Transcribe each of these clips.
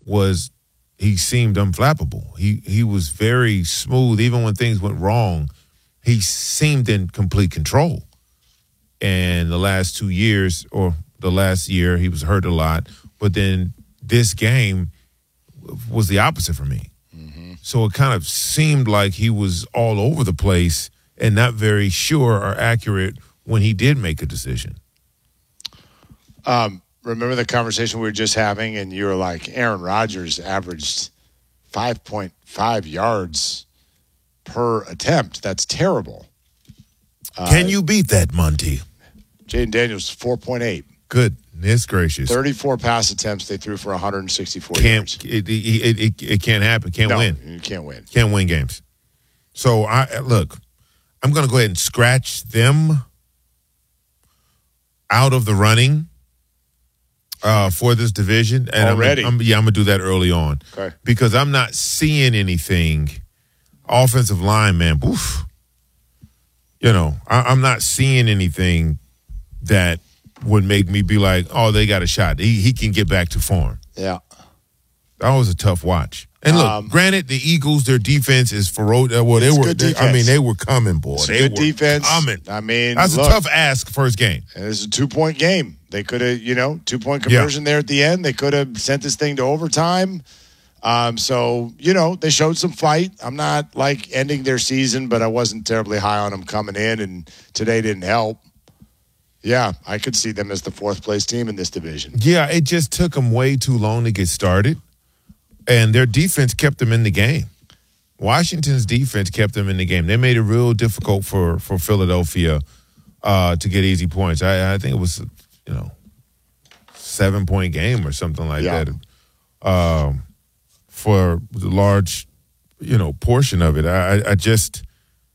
he seemed unflappable. He was very smooth. Even when things went wrong, he seemed in complete control. And the last 2 years, or the last year, he was hurt a lot. But then this game was the opposite for me. Mm-hmm. So it kind of seemed like he was all over the place and not very sure or accurate when he did make a decision. Remember the conversation we were just having, and you were like, Aaron Rodgers averaged 5.5 yards per attempt. That's terrible. Can you beat that, Monty? Jaden Daniels, 4.8. Goodness gracious. 34 pass attempts they threw for 164 yards. It can't happen. Can't win. You can't win. Can't win games. So, I'm going to go ahead and scratch them out of the running for this division. And already? I'm going to do that early on. Okay. Because I'm not seeing anything. Offensive line, man, oof. I'm not seeing anything that would make me be like, oh, they got a shot. He can get back to form. Yeah. That was a tough watch. And look, granted, the Eagles, their defense is ferocious. Well, they were coming, boy. They were defense. Coming. That's a tough ask first game. And it's a 2-point game. They could have, 2-point conversion there at the end. They could have sent this thing to overtime. So, they showed some fight. I'm not ending their season, but I wasn't terribly high on them coming in, and today didn't help. Yeah, I could see them as the fourth-place team in this division. Yeah, it just took them way too long to get started, and their defense kept them in the game. Washington's defense kept them in the game. They made it real difficult for Philadelphia to get easy points. I think it was, 7-point game or something like that for the large, portion of it. I just,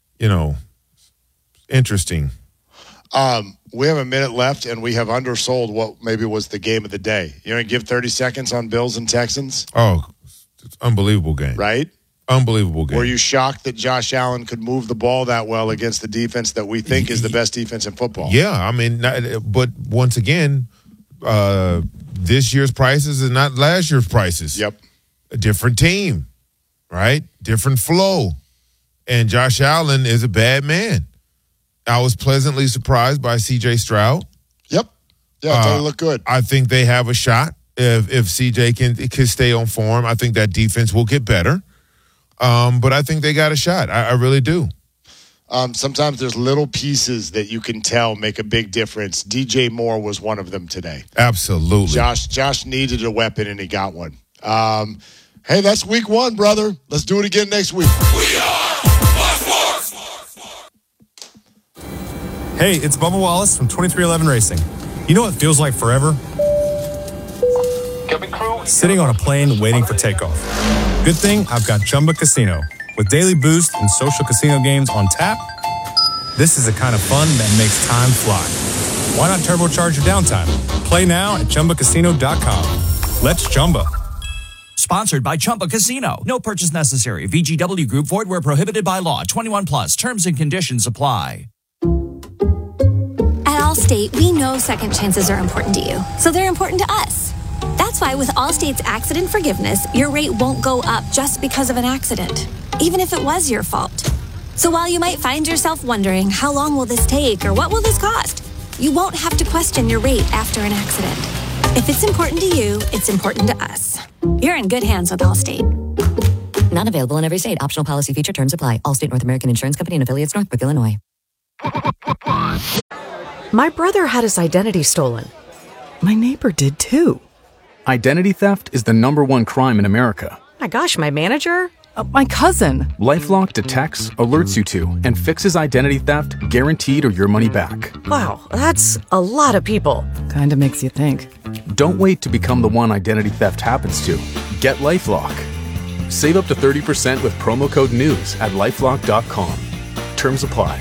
interesting. We have a minute left, and we have undersold what maybe was the game of the day. You want to give 30 seconds on Bills and Texans? Oh, it's an unbelievable game. Right? Unbelievable game. Were you shocked that Josh Allen could move the ball that well against the defense that we think is the best defense in football? Yeah, but once again, this year's prices are not last year's prices. Yep. A different team, right? Different flow. And Josh Allen is a bad man. I was pleasantly surprised by C.J. Stroud. Yep. Yeah, I thought he looked good. I think they have a shot if C.J. can stay on form. I think that defense will get better. But I think they got a shot. I really do. Sometimes there's little pieces that you can tell make a big difference. DJ Moore was one of them today. Absolutely. Josh needed a weapon, and he got one. Hey, that's week 1, brother. Let's do it again next week. We are Sports. Hey, it's Bubba Wallace from 2311 Racing. You know what feels like forever? Sitting on a plane waiting for takeoff. Good thing I've got Chumba Casino. With daily boost and social casino games on tap, this is the kind of fun that makes time fly. Why not turbocharge your downtime? Play now at ChumbaCasino.com. Let's Chumba. Sponsored by Chumba Casino. No purchase necessary. VGW Group. Void where prohibited by law. 21 plus. Terms and conditions apply. At Allstate, we know second chances are important to you, so they're important to us. That's why with Allstate's accident forgiveness, your rate won't go up just because of an accident, even if it was your fault. So while you might find yourself wondering, how long will this take or what will this cost? You won't have to question your rate after an accident. If it's important to you, it's important to us. You're in good hands with Allstate. Not available in every state. Optional policy feature terms apply. Allstate North American Insurance Company and affiliates, Northbrook, Illinois. My brother had his identity stolen. My neighbor did too. Identity theft is the #1 crime in America. My gosh, my manager? My cousin. LifeLock detects, alerts you to, and fixes identity theft guaranteed or your money back. Wow, that's a lot of people. Kinda makes you think. Don't wait to become the one identity theft happens to. Get LifeLock. Save up to 30% with promo code NEWS at LifeLock.com. Terms apply.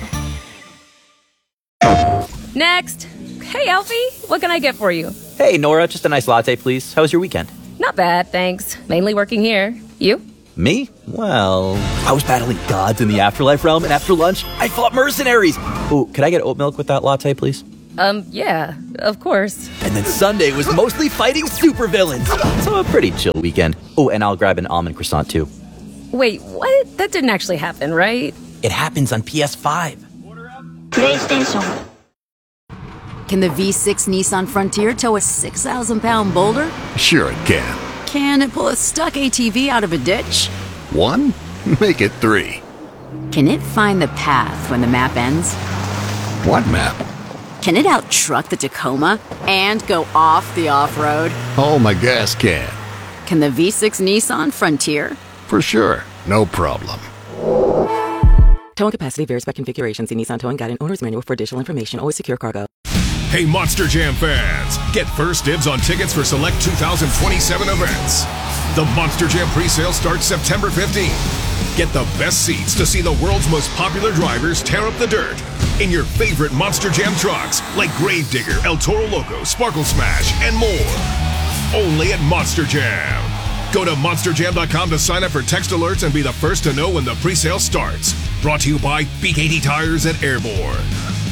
Next. Hey, Alfie, what can I get for you? Hey, Nora, just a nice latte, please. How was your weekend? Not bad, thanks. Mainly working here. You? Me? Well, I was battling gods in the afterlife realm, and after lunch, I fought mercenaries. Ooh, could I get oat milk with that latte, please? Yeah, of course. And then Sunday was mostly fighting supervillains. So a pretty chill weekend. Oh, and I'll grab an almond croissant too. Wait, what? That didn't actually happen, right? It happens on PS5. PlayStation. Can the V6 Nissan Frontier tow a 6,000-pound boulder? Sure it can. Can it pull a stuck ATV out of a ditch? 1? Make it 3. Can it find the path when the map ends? What map? Can it out-truck the Tacoma and go off the off-road? Oh, my gas can. Can the V6 Nissan Frontier? For sure. No problem. Towing capacity varies by configuration. See Nissan Towing Guide and Owner's Manual for additional information. Always secure cargo. Hey, Monster Jam fans! Get first dibs on tickets for select 2027 events. The Monster Jam presale starts September 15th. Get the best seats to see the world's most popular drivers tear up the dirt in your favorite Monster Jam trucks like Gravedigger, El Toro Loco, Sparkle Smash, and more. Only at Monster Jam. Go to monsterjam.com to sign up for text alerts and be the first to know when the presale starts. Brought to you by BKT Tires and Airborne.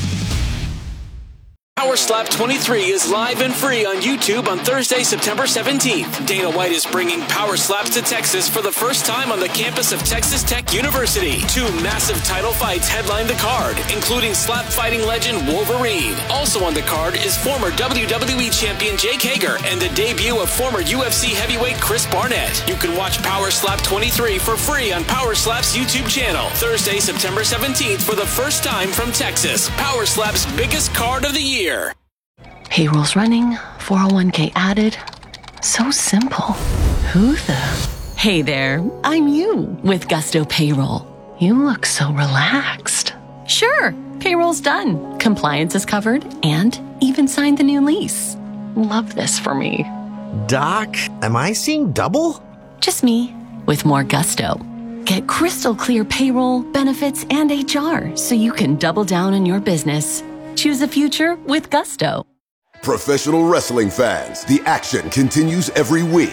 Power Slap 23 is live and free on YouTube on Thursday, September 17th. Dana White is bringing Power Slaps to Texas for the first time on the campus of Texas Tech University. 2 massive title fights headline the card, including slap fighting legend Wolverine. Also on the card is former WWE champion Jake Hager and the debut of former UFC heavyweight Chris Barnett. You can watch Power Slap 23 for free on Power Slap's YouTube channel. Thursday, September 17th for the first time from Texas. Power Slap's biggest card of the year. Payroll's running, 401k added. So simple. Who the? Hey there, I'm you with Gusto Payroll. You look so relaxed. Sure, payroll's done. Compliance is covered and even signed the new lease. Love this for me. Doc, am I seeing double? Just me with more gusto. Get crystal clear payroll, benefits, and HR so you can double down on your business. Choose a future with Gusto. Professional wrestling fans, the action continues every week.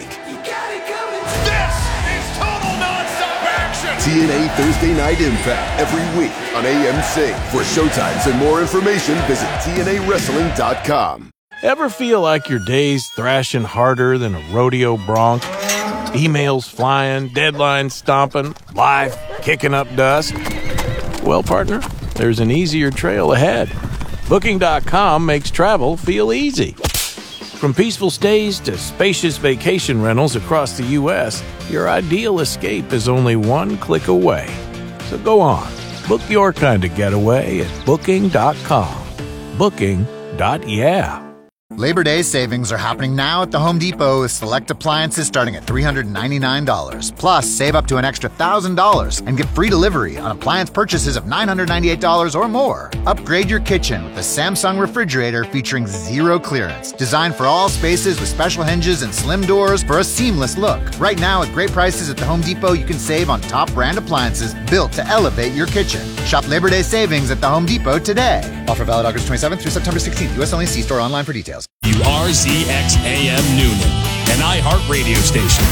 This is total non-stop action! TNA Thursday Night Impact every week on AMC. For showtimes and more information, visit TNAWrestling.com. Ever feel like your day's thrashing harder than a rodeo bronc? Emails flying, deadlines stomping, life kicking up dust? Well, partner, there's an easier trail ahead. Booking.com makes travel feel easy. From peaceful stays to spacious vacation rentals across the U.S., your ideal escape is only one click away. So go on, book your kind of getaway at Booking.com. Booking.yeah. Labor Day savings are happening now at the Home Depot with select appliances starting at $399. Plus, save up to an extra $1,000 and get free delivery on appliance purchases of $998 or more. Upgrade your kitchen with the Samsung refrigerator featuring zero clearance. Designed for all spaces with special hinges and slim doors for a seamless look. Right now, at great prices at the Home Depot, you can save on top brand appliances built to elevate your kitchen. Shop Labor Day savings at the Home Depot today. Offer valid August 27th through September 16th. U.S. only. See store online for details. WRZX AM Noonan, an iHeartRadio station.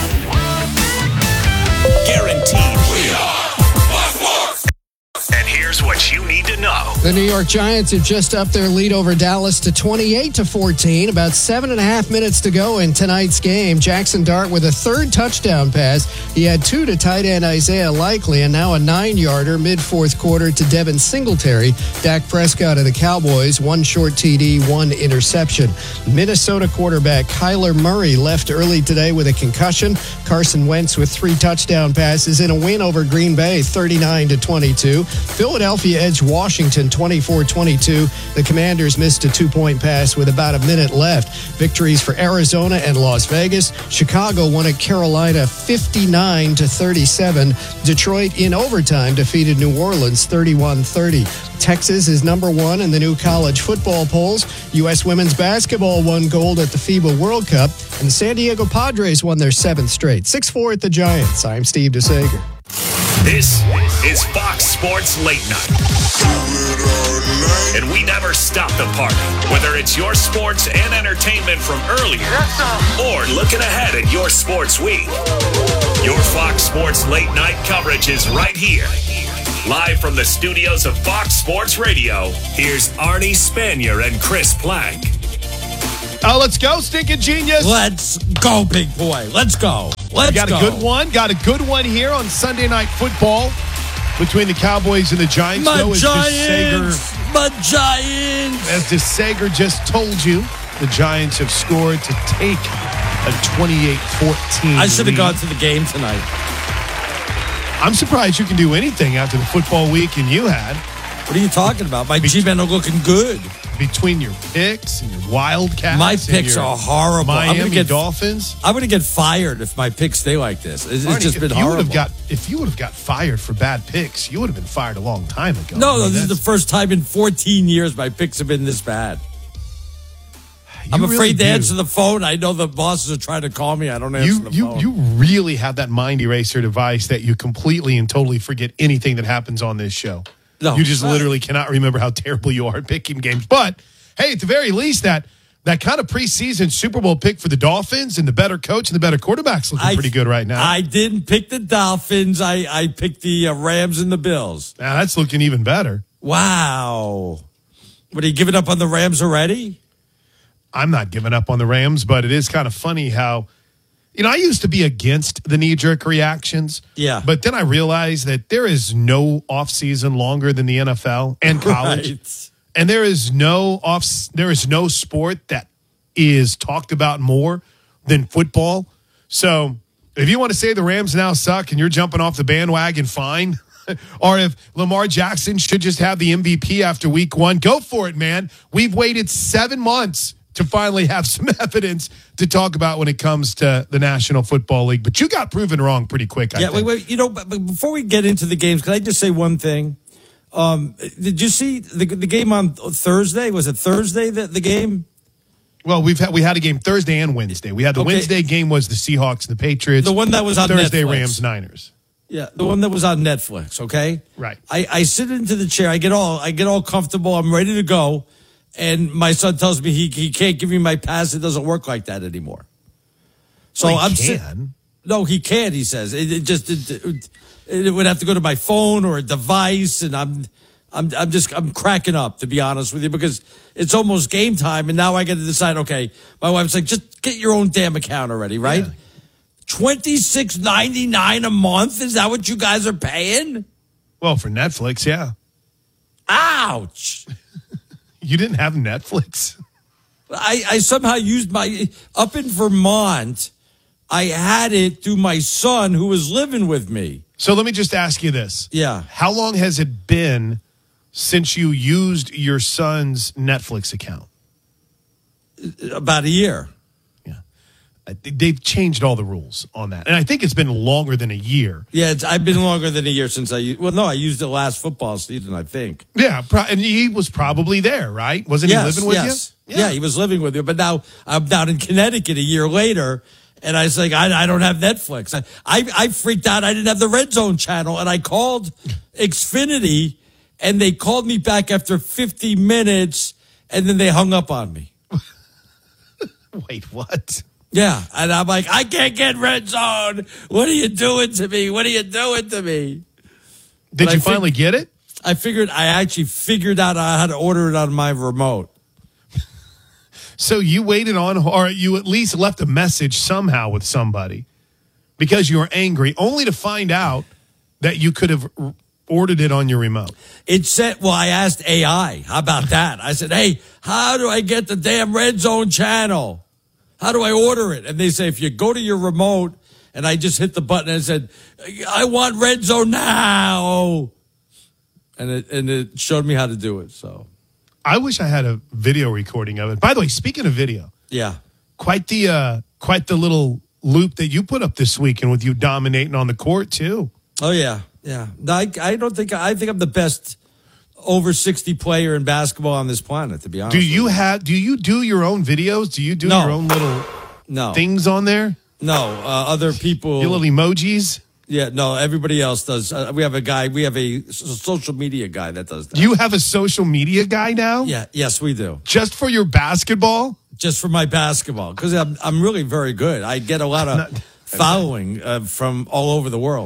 Guaranteed. We are Fox Sports. And here's what you need to know. The New York Giants have just upped their lead over Dallas to 28-14. About 7.5 minutes to go in tonight's game. Jackson Dart with a third touchdown pass. He had 2 to tight end Isaiah Likely, and now a 9-yarder mid-fourth quarter to Devin Singletary. Dak Prescott of the Cowboys, 1 short TD, 1 interception. Minnesota quarterback Kyler Murray left early today with a concussion. Carson Wentz with 3 touchdown passes in a win over Green Bay, 39-22. Philadelphia edged Washington 24-22. The Commanders missed a 2-point pass with about a minute left. Victories for Arizona and Las Vegas. Chicago won at Carolina 59-37. Detroit in overtime defeated New Orleans 31-30. Texas is number 1 in the new college football polls. U.S. women's basketball won gold at the FIBA World Cup. And the San Diego Padres won their 7th straight. 6-4 at the Giants. I'm Steve DeSager. This is Fox Sports Late Night. And we never stop the party. Whether it's your sports and entertainment from earlier or looking ahead at your sports week. Your Fox Sports Late Night coverage is right here Live from the studios of Fox Sports Radio, here's Arnie Spanier and Chris Plank. Let's go, Stinking Genius. Let's go, big boy. Let's go. Let's go. Got a good one here on Sunday Night Football between the Cowboys and the Giants. My Giants. As DeSager just told you, the Giants have scored to take a 28-14 I should have lead. gone to the game tonight. I'm surprised you can do anything after the football weekend you had. What are you talking about? My G-men are looking good. Between your picks and your Wildcats. My picks are horrible. Miami Dolphins. I'm going to get fired if my picks stay like this. It's Arnie, just been horrible. If you would have got fired for bad picks, you would have been fired a long time ago. No, this is the first time in 14 years my picks have been this bad. I'm afraid to answer the phone. I know the bosses are trying to call me. I don't answer the phone. You really have that mind eraser device that you completely and totally forget anything that happens on this show. No, you just literally cannot remember how terrible you are at picking games. But, hey, at the very least, that kind of preseason Super Bowl pick for the Dolphins and the better coach and the better quarterback's looking pretty good right now. I didn't pick the Dolphins. I picked the Rams and the Bills. Now, that's looking even better. Wow. What, are you giving up on the Rams already? I'm not giving up on the Rams, but it is kind of funny how, I used to be against the knee-jerk reactions. Yeah. But then I realized that there is no offseason longer than the NFL and college. Right. And there is no sport that is talked about more than football. So if you want to say the Rams now suck and you're jumping off the bandwagon, fine. Or if Lamar Jackson should just have the MVP after week 1, go for it, man. We've waited 7 months to finally have some evidence to talk about when it comes to the National Football League. But you got proven wrong pretty quick, I think. Wait. But before we get into the games, can I just say one thing? Did you see the game on Thursday? Was it Thursday, the game? Well, we had a game Thursday and Wednesday. We had the Wednesday game was the Seahawks and the Patriots. The one that was on Thursday, Netflix. Rams, Niners. Yeah, the one that was on Netflix, okay? Right. I sit into the chair, I get all comfortable, I'm ready to go. And my son tells me he can't give me my pass. It doesn't work like that anymore. So well, he can. No, he can't. He says it would have to go to my phone or a device, and I'm cracking up, to be honest with you, because it's almost game time, and now I got to decide. Okay, my wife's like, just get your own damn account already, right? Yeah. $26.99 a month. Is that what you guys are paying? Well, for Netflix, yeah. Ouch. You didn't have Netflix? I somehow used up in Vermont, I had it through my son who was living with me. So let me just ask you this. Yeah. How long has it been since you used your son's Netflix account? About a year. They've changed all the rules on that. And I think it's been longer than a year. Yeah, I've been longer than a year since I used it last football season, I think. Yeah, and he was probably there, right? Wasn't he living with you? Yeah, he was living with you. But now I'm down in Connecticut a year later, and I was like, I don't have Netflix. I freaked out. I didn't have the Red Zone channel, and I called Xfinity, and they called me back after 50 minutes, and then they hung up on me. Wait, what? Yeah, and I'm like, I can't get Red Zone. What are you doing to me? What are you doing to me? Did you finally get it? I actually figured out how to order it on my remote. So you waited on, or you at least left a message somehow with somebody because you were angry, only to find out that you could have ordered it on your remote. It said, well, I asked AI. How about that? I said, hey, how do I get the damn Red Zone channel? How do I order it? And they say, if you go to your remote, and I just hit the button and it said, I want Red Zone now. And it showed me how to do it. So I wish I had a video recording of it. By the way, speaking of video. Yeah. Quite the little loop that you put up this weekend with you dominating on the court too. Oh yeah. Yeah. No, I think I'm the best over 60 player in basketball on this planet, to be honest. Do you do your own videos? Do you do your own little things on there? No, other people. Your little emojis? Yeah, no, everybody else does. We have a social media guy that does that. You have a social media guy now? Yeah, yes, we do. Just for your basketball? Just for my basketball, because I'm really very good. I get a lot of following from all over the world.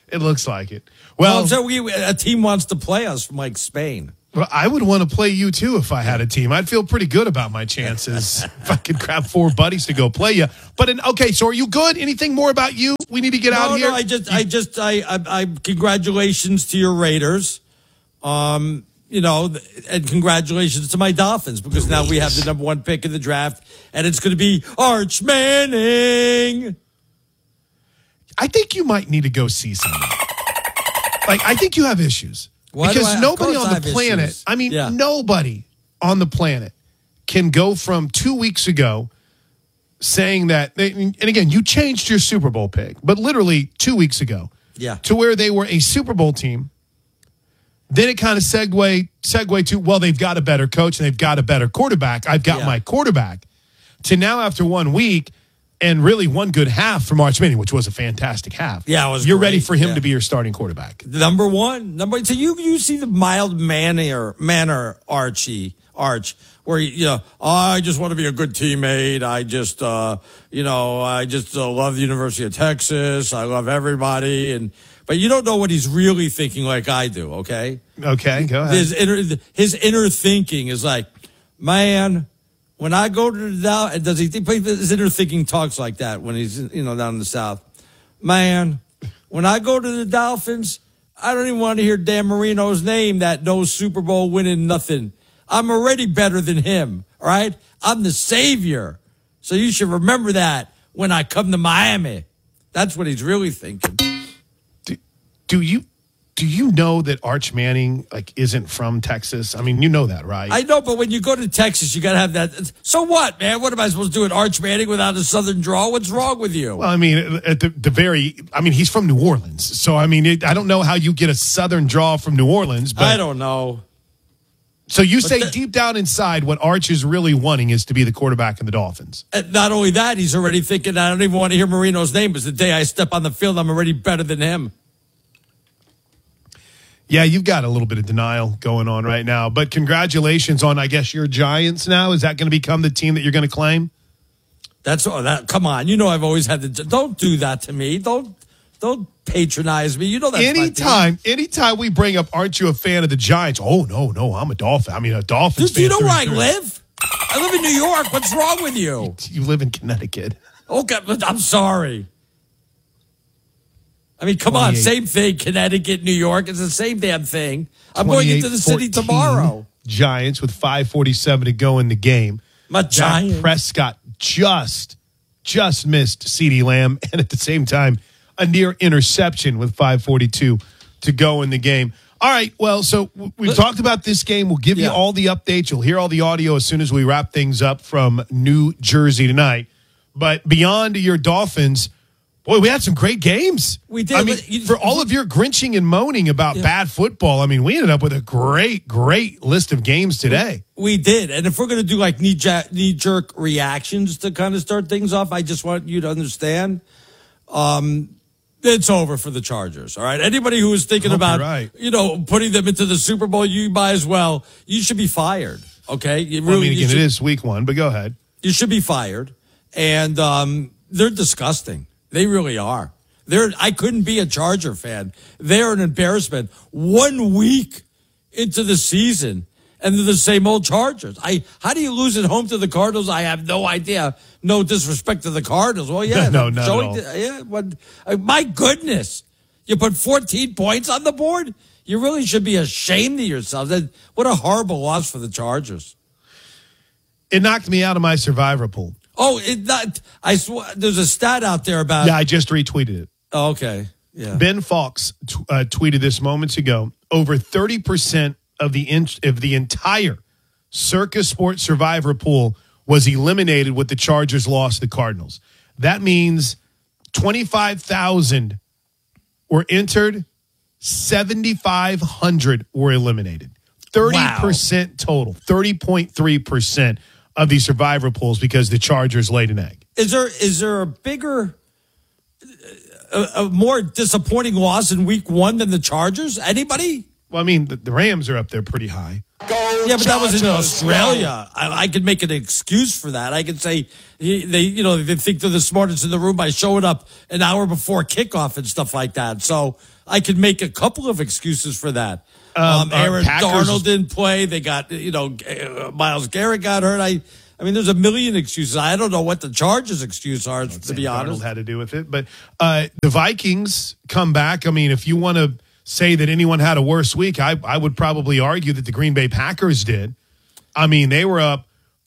It looks like it. Well, so a team wants to play us from like Spain. Well, I would want to play you too if I had a team. I'd feel pretty good about my chances if I could grab 4 buddies to go play you. But okay, so are you good? Anything more about you? We need to get out here. No, I congratulations to your Raiders. And congratulations to my Dolphins because now we have the number 1 pick in the draft, and it's going to be Arch Manning. I think you might need to go see something. Like, I think you have issues. Why because nobody on the planet, nobody on the planet can go from 2 weeks ago saying that, and again, you changed your Super Bowl pick, but literally 2 weeks ago, to where they were a Super Bowl team. Then it kind of segue to, well, they've got a better coach and they've got a better quarterback. I've got my quarterback. To now, after 1 week, and really one good half from Arch Manning, which was a fantastic half. Yeah, it was You're great. ready for him to be your starting quarterback. Number one. So you see the mild manner Arch, where I just want to be a good teammate. I just love the University of Texas. I love everybody, but you don't know what he's really thinking like I do. Okay. Okay, go ahead. His inner thinking is like, man. When I go to the South, does he think his inner thinking talks like that when he's down in the South? Man, when I go to the Dolphins, I don't even want to hear Dan Marino's name. That no Super Bowl winning nothing. I'm already better than him. All right, I'm the savior. So you should remember that when I come to Miami. That's what he's really thinking. Do you know that Arch Manning isn't from Texas? I mean, you know that, right? I know, but when you go to Texas, you got to have that. So what, man? What am I supposed to do at Arch Manning without a Southern drawl? What's wrong with you? Well, I mean, at he's from New Orleans. So, I mean, I don't know how you get a Southern drawl from New Orleans. But I don't know. So you say deep down inside what Arch is really wanting is to be the quarterback of the Dolphins. And not only that, he's already thinking, I don't even want to hear Marino's name because the day I step on the field, I'm already better than him. Yeah, you've got a little bit of denial going on right now. But congratulations on, I guess, your Giants now. Is that going to become the team that you're going to claim? Come on. You know I've always had don't do that to me. Don't patronize me. You know that's anytime we bring up, aren't you a fan of the Giants? Oh, no, I'm a Dolphin. I mean, a Dolphins fan. Do you know where I live? I live in New York. What's wrong with you? You live in Connecticut. Okay, I'm sorry. I mean, come on, same thing. Connecticut, New York, it's the same damn thing. I'm going into the city tomorrow. Giants with 5:47 to go in the game. My Giants. Dak Prescott just missed CeeDee Lamb, and at the same time, a near interception with 5:42 to go in the game. All right, well, so we've talked about this game. We'll give you all the updates. You'll hear all the audio as soon as we wrap things up from New Jersey tonight. But beyond your Dolphins, boy, we had some great games. We did. I mean, for all of your grinching and moaning about bad football, I mean, we ended up with a great list of games today. We did. And if we're going to do like knee-jerk reactions to kind of start things off, I just want you to understand it's over for the Chargers, all right? Anybody who was thinking about, putting them into the Super Bowl, you might as well. You should be fired, okay? It is week 1, but go ahead. You should be fired. And they're disgusting. They really are. I couldn't be a Charger fan. They're an embarrassment. 1 week into the season, and they're the same old Chargers. How do you lose at home to the Cardinals? I have no idea. No disrespect to the Cardinals. Well, yeah. No, not at all. My goodness. You put 14 points on the board? You really should be ashamed of yourself. What a horrible loss for the Chargers. It knocked me out of my survivor pool. Oh, there's a stat out there about... Yeah, I just retweeted it. Oh, okay. Yeah. Ben Fawkes tweeted this moments ago. Over 30% of the entire Circus Sports Survivor pool was eliminated with the Chargers loss to the Cardinals. That means 25,000 were entered, 7,500 were eliminated. 30% total, 30.3% of the survivor pools because the Chargers laid an egg. Is there a bigger, a more disappointing loss in week 1 than the Chargers? Anybody? Well, I mean, the Rams are up there pretty high. Yeah, but that was in Australia. I could make an excuse for that. I could say they think they're the smartest in the room by showing up an hour before kickoff and stuff like that. So I could make a couple of excuses for that. Aaron Darnold didn't play. They got, Myles Garrett got hurt. I mean, there's a million excuses. I don't know what the Chargers' excuse are, to be honest. Darnold had to do with it. But the Vikings come back. I mean, if you want to say that anyone had a worse week, I would probably argue that the Green Bay Packers did. I mean, they were up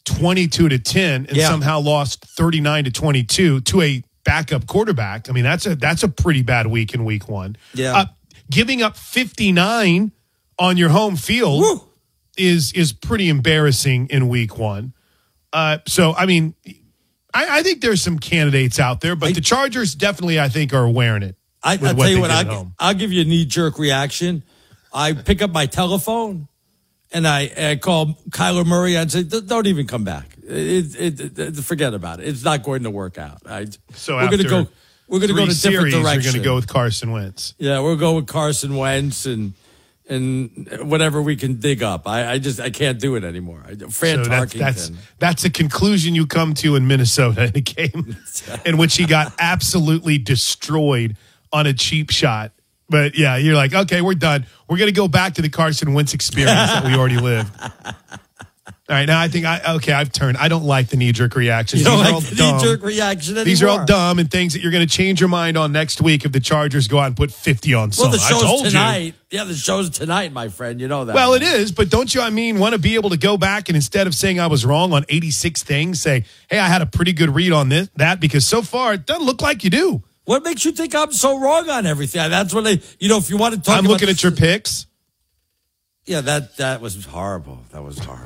22-10 and somehow lost 39-22 to a backup quarterback. I mean, that's a pretty bad week in week one. Yeah. Giving up 59 on your home field is pretty embarrassing in week one. So, I mean, I think there's some candidates out there, but the Chargers definitely, I think, are wearing it. I'll tell you what, I'll give you a knee-jerk reaction. I pick up my telephone, and I call Kyler Murray and say, don't even come back. Forget about it. It's not going to work out. We're going to go to different directions. We're going to go with Carson Wentz. Yeah, we'll go with Carson Wentz and whatever we can dig up. I can't do it anymore. Tarkington. That's a conclusion you come to in Minnesota in a game in which he got absolutely destroyed on a cheap shot. But yeah, you're like, okay, we're done. We're going to go back to the Carson Wentz experience that we already lived. All right, now I think I've turned. I don't like the knee-jerk reactions. You don't like the knee-jerk reaction anymore? These are all dumb and things that you're going to change your mind on next week if the Chargers go out and put 50 on someone. Well, the show's tonight. Yeah, the show's tonight, my friend. You know that. Well, it is, but don't you, want to be able to go back and instead of saying I was wrong on 86 things, say, hey, I had a pretty good read on that because so far it doesn't look like you do. What makes you think I'm so wrong on everything? That's what if you want to talk I'm looking at your picks. Yeah, that was horrible. That was horrible.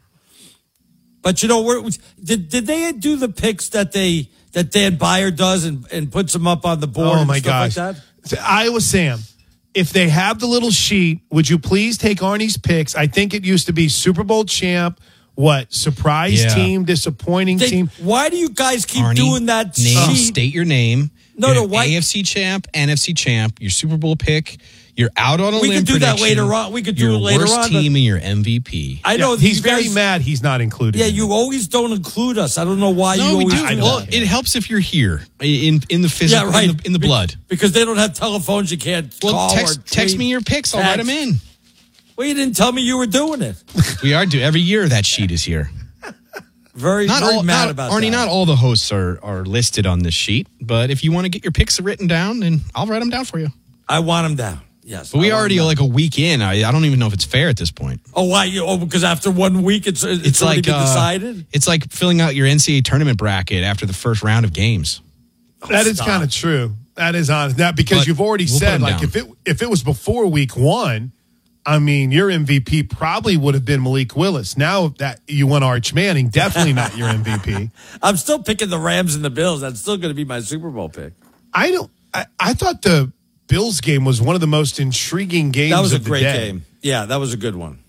But did they do the picks that Dan Beyer does and puts them up on the board? Oh my gosh! Like that? Iowa Sam, if they have the little sheet, would you please take Arnie's picks? I think it used to be Super Bowl champ. What surprise team, disappointing team? Why do you guys keep Arnie, doing that? State your name. No, why? AFC champ, NFC champ, your Super Bowl pick. You're out on a limb. We could do that later on. We could do it later on. Your worst team and your MVP. I know he's very mad. He's not included. Yeah, you always don't include us. I don't know why you always do that. Well, it helps if you're here in the physical, in the blood. Because they don't have telephones. You can't call or text me your picks. I'll write them in. Well, you didn't tell me you were doing it. We are doing every year. That sheet is here. Very mad about Arnie, that. not all the hosts are listed on this sheet, but if you want to get your picks written down, then I'll write them down for you. I want them down. Yes. But we already like a week in. I don't even know if it's fair at this point. Oh, why? Because after 1 week, it's already been decided? It's like filling out your NCAA tournament bracket after the first round of games. That is kind of true. That is honest. Because you've already said, like, if it was before week one, your MVP probably would have been Malik Willis. Now that you won Arch Manning, definitely not your MVP. I'm still picking the Rams and the Bills. That's still going to be my Super Bowl pick. I thought the Bills game was one of the most intriguing games of the day. That was a great game. Yeah, that was a good one.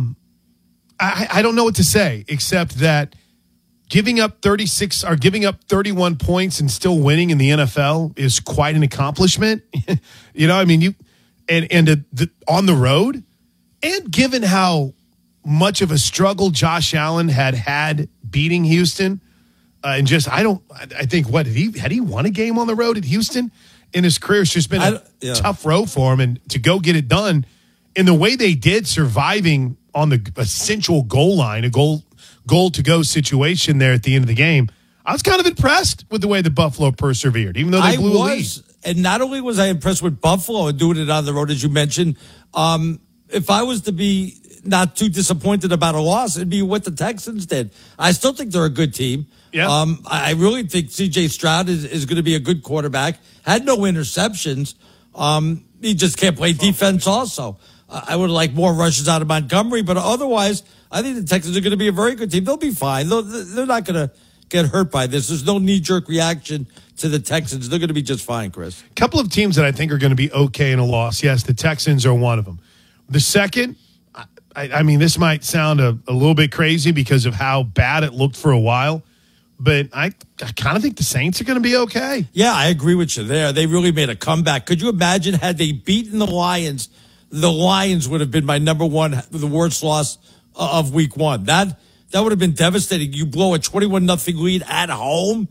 I don't know what to say except that giving up 31 points and still winning in the NFL is quite an accomplishment. On the road, and given how much of a struggle Josh Allen had beating Houston, I think had he won a game on the road at Houston in his career? It's just been a tough road for him, and to go get it done in the way they did, surviving on the essential goal line, a goal to go situation there at the end of the game. I was kind of impressed with the way the Buffalo persevered, even though they blew a lead. And not only was I impressed with Buffalo and doing it on the road, as you mentioned, if I was to be not too disappointed about a loss, it'd be what the Texans did. I still think they're a good team. Yeah. I really think C.J. Stroud is going to be a good quarterback. Had no interceptions. He just can't play defense also. I would like more rushes out of Montgomery, but otherwise, I think the Texans are going to be a very good team. They'll be fine. They're not going to get hurt by this. There's no knee-jerk reaction to the Texans. They're going to be just fine, Chris. A couple of teams that I think are going to be okay in a loss. Yes, the Texans are one of them. The second, this might sound a little bit crazy because of how bad it looked for a while, but I kind of think the Saints are going to be okay. Yeah, I agree with you there. They really made a comeback. Could you imagine had they beaten the Lions would have been my number one, the worst loss of week one. That would have been devastating. You blow a 21-0 lead at home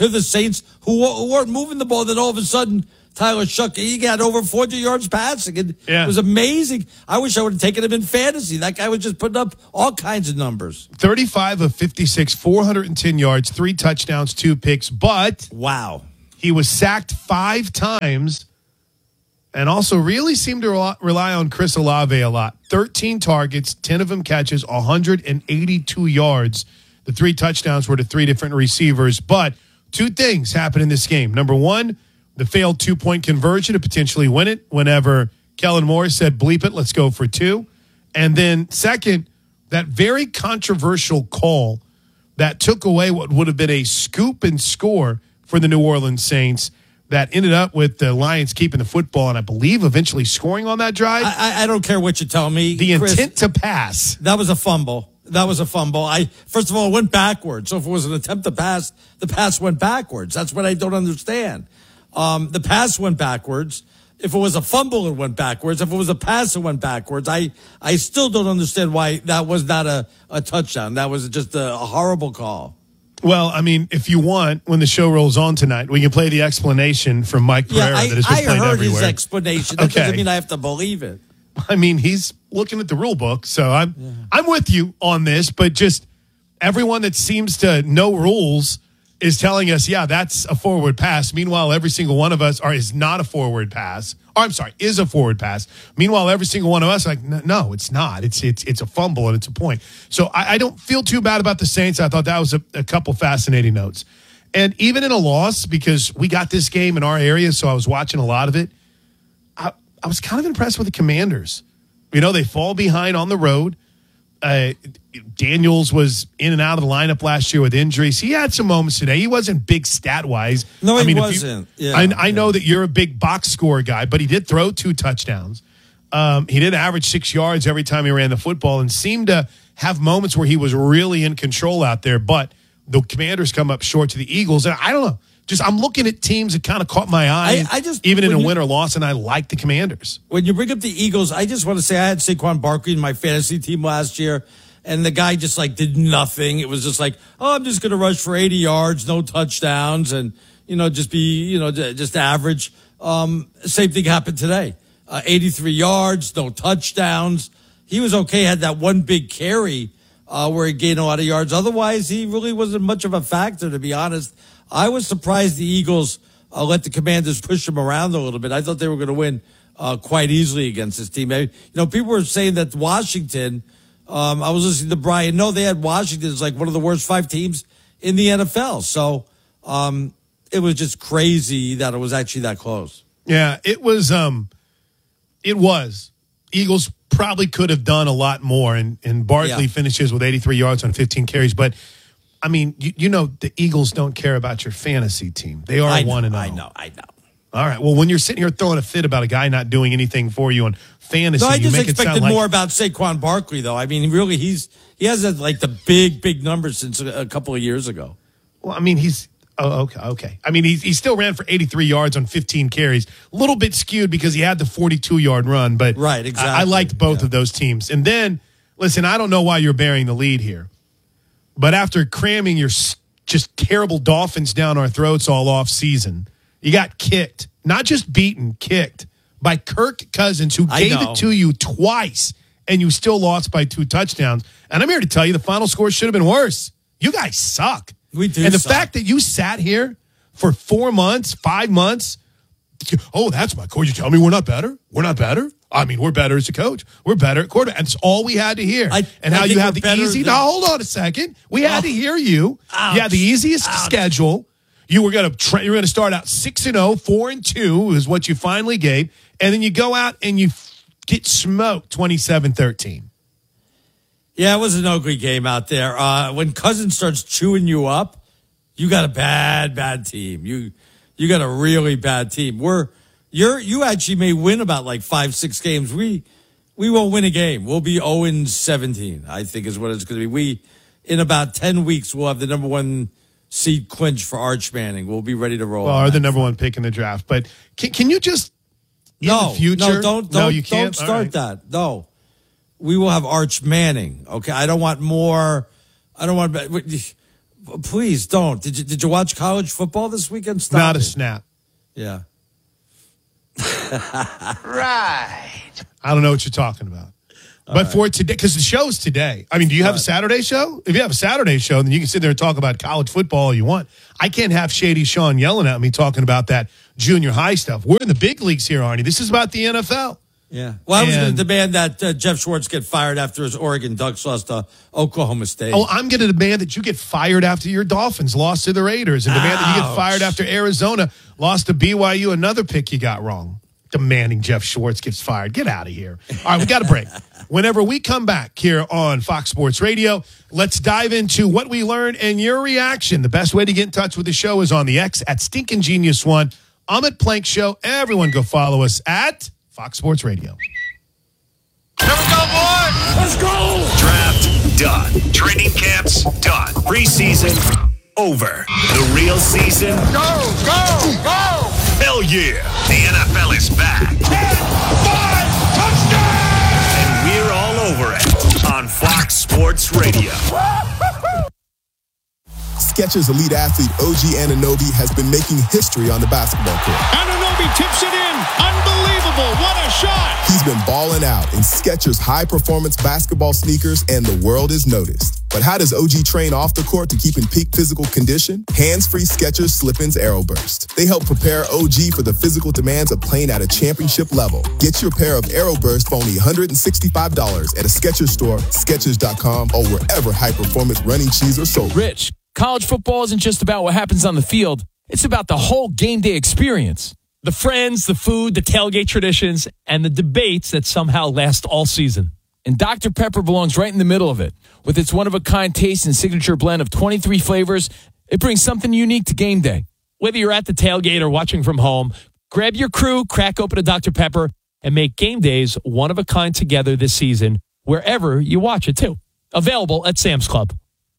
to the Saints who weren't moving the ball. Then all of a sudden, Tyler Shuck, he got over 400 yards passing. And It was amazing. I wish I would have taken him in fantasy. That guy was just putting up all kinds of numbers. 35 of 56, 410 yards, 3 touchdowns, 2 picks. But wow, he was sacked 5 times and also really seemed to rely on Chris Olave a lot. 13 targets, 10 of them catches, 182 yards. The 3 touchdowns were to 3 different receivers. But 2 things happened in this game. Number 1, the failed 2-point conversion to potentially win it whenever Kellen Moore said, bleep it, let's go for 2. And then second, that very controversial call that took away what would have been a scoop and score for the New Orleans Saints that ended up with the Lions keeping the football and I believe eventually scoring on that drive. I don't care what you tell me. The Chris, intent to pass. That was a fumble. First of all, it went backwards. So if it was an attempt to pass, the pass went backwards. That's what I don't understand. The pass went backwards. If it was a fumble, it went backwards. If it was a pass, it went backwards. I still don't understand why that was not a touchdown. That was just a horrible call. Well, I mean, if you want, when the show rolls on tonight, we can play the explanation from Mike Pereira that has been played everywhere. I heard his explanation. That doesn't mean I have to believe it. I mean, he's looking at the rule book, so I'm with you on this, but just everyone that seems to know rules is telling us, yeah, that's a forward pass. Meanwhile, every single one of us is not a forward pass. Or I'm sorry, is a forward pass. Meanwhile, every single one of us like, no, it's not. It's a fumble and it's a point. So I don't feel too bad about the Saints. I thought that was a couple fascinating notes. And even in a loss, because we got this game in our area, so I was watching a lot of it, I was kind of impressed with the Commanders. You know, they fall behind on the road. Daniels was in and out of the lineup last year with injuries. He had some moments today. He wasn't big stat-wise. No, he wasn't. I know that you're a big box score guy, but he did throw 2 touchdowns. He did average 6 yards every time he ran the football and seemed to have moments where he was really in control out there. But the Commanders come up short to the Eagles. And I don't know. Just I'm looking at teams that kind of caught my eye, even in a win or loss, and I like the Commanders. When you bring up the Eagles, I just want to say I had Saquon Barkley in my fantasy team last year, and the guy just did nothing. It was just I'm just going to rush for 80 yards, no touchdowns, and just be just average. Same thing happened today. 83 yards, no touchdowns. He was okay. Had that one big carry where he gained a lot of yards. Otherwise, he really wasn't much of a factor, to be honest. I was surprised the Eagles let the Commanders push them around a little bit. I thought they were going to win quite easily against this team. People were saying that Washington, I was listening to Brian. No, they had Washington as one of the worst 5 teams in the NFL. So it was just crazy that it was actually that close. Yeah, it was. It was. Eagles probably could have done a lot more, and Barkley finishes with 83 yards on 15 carries, but I mean, the Eagles don't care about your fantasy team. They are 1-0. I know. All right. Well, when you're sitting here throwing a fit about a guy not doing anything for you on fantasy, I just you make expected it sound more about Saquon Barkley, though. I mean, really, he has the big numbers since a couple of years ago. Well, I mean, okay. I mean, he still ran for 83 yards on 15 carries. A little bit skewed because he had the 42-yard run, but right, exactly. I liked both of those teams. And then, listen, I don't know why you're bearing the lead here. But after cramming your just terrible Dolphins down our throats all off season, you got kicked, not just beaten, kicked by Kirk Cousins, who gave it to you twice, and you still lost by 2 touchdowns. And I'm here to tell you the final score should have been worse. You guys suck. We do. And the fact that you sat here for 4 months, 5 months, that's my coach. You tell me we're not better? We're not better? I mean, we're better as a coach. We're better at quarterback. And it's all we had to hear. How you have the easy. Now, hold on a second. We had to hear you. Ouch. You had the easiest schedule. You were going to start out 6-0, 4-2 is what you finally gave. And then you go out and you get smoked 27-13. Yeah, it was an ugly game out there. When Cousins starts chewing you up, you got a bad team. You got a really bad team. You actually may win about 5-6 games. We won't win a game. We'll be 0-17, I think is what it's going to be. In about 10 weeks, we'll have the number 1 seed clinched for Arch Manning. We'll be ready to roll. Well, or the number 1 pick in the draft. But can you just in the future? No, you can't. Don't start that. No. We will have Arch Manning. Okay, I don't want more. I don't want Please don't. Did you watch college football this weekend? Stop Not a it. snap. Yeah. Right. I don't know what you're talking about. But for today, because the show's today. I mean, do you have a Saturday show? If you have a Saturday show, then you can sit there and talk about college football all you want. I can't have Shady Sean yelling at me talking about that junior high stuff. We're in the big leagues here, Arnie. This is about the NFL. Yeah. Well, I was going to demand that Jeff Schwartz get fired after his Oregon Ducks lost to Oklahoma State. Oh, I'm going to demand that you get fired after your Dolphins lost to the Raiders, and demand that you get fired after Arizona lost to BYU, another pick you got wrong. Demanding Jeff Schwartz gets fired. Get out of here. All right, we got a break. Whenever we come back here on Fox Sports Radio, let's dive into what we learned and your reaction. The best way to get in touch with the show is on the X at Stinkin' Genius One. I'm at Plank Show. Everyone go follow us at Fox Sports Radio. Here we go, boys! Let's go! Draft done. Training camps done. Preseason over. The real season. Go, go, go! Hell yeah! The NFL is back. 10, 5, touchdown! And we're all over it on Fox Sports Radio. Skechers elite athlete OG Anunoby has been making history on the basketball court. Anunoby tips it in. Unbelievable. What a shot. He's been balling out in Skechers high-performance basketball sneakers, and the world is noticed. But how does OG train off the court to keep in peak physical condition? Hands-free Skechers Slip-ins AeroBurst. They help prepare OG for the physical demands of playing at a championship level. Get your pair of AeroBurst for only $165 at a Skechers store, Skechers.com, or wherever high-performance running shoes are sold. Rich, college football isn't just about what happens on the field. It's about the whole game day experience. The friends, the food, the tailgate traditions, and the debates that somehow last all season. And Dr. Pepper belongs right in the middle of it. With its one-of-a-kind taste and signature blend of 23 flavors, it brings something unique to game day. Whether you're at the tailgate or watching from home, grab your crew, crack open a Dr. Pepper, and make game days one-of-a-kind together this season, wherever you watch it, too. Available at Sam's Club.